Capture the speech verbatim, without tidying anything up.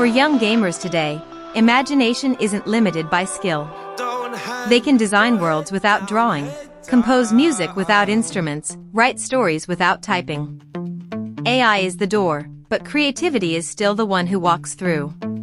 For young gamers today, imagination isn't limited by skill. They can design worlds without drawing, compose music without instruments, write stories without typing. A I is the door, but creativity is still the one who walks through.